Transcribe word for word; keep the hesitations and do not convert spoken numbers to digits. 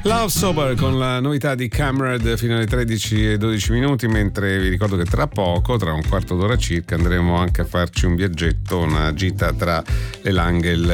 Love Sober con la novità di Camrad fino alle tredici e dodici minuti, mentre vi ricordo che tra poco, tra un quarto d'ora circa, andremo anche a farci un viaggetto, una gita tra le Langhe e il